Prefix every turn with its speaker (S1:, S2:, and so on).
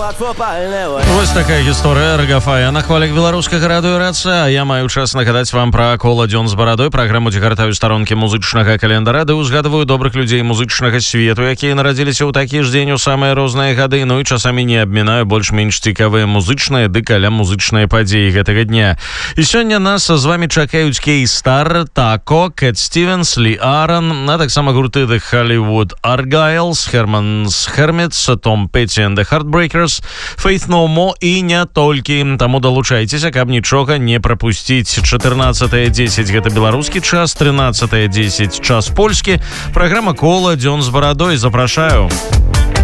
S1: Вось такая гісторыя Ргафая на хвалях беларускага радыёраца. Я маю час нагадаць вам пра кола дзён з барадой, праграму, дзе гартаю старонкі музычнага календара, ды узгадваю добрых людзей музычнага свету, якія нарадзіліся ў такі ж дзень у самыя розныя гады, ну і часамі не абмінаю больш-менш цікавыя музычныя ды каля музычныя падзеі гэтага дня. І сёння нас з вамі чакаюць Кей Стар, Тако, Кэт Стивенс, Ли Аарон, а таксама гурты The Hollywood Argyles, Herman's Hermits, Tom Petty and the Heartbreakers, Faith No More і не толькі. Таму далучайцеся, каб нічога не прапусціць. 14:10 гэта беларускі час, 13:10 час польскі. Праграма кола дзён з барадой. Запрашаю.